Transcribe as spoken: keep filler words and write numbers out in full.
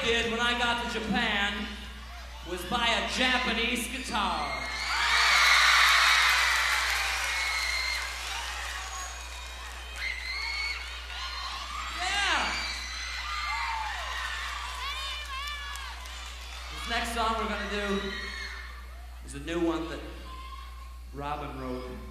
did when I got to Japan was buy a Japanese guitar. Yeah! This next song we're gonna do is a new one that Robin wrote.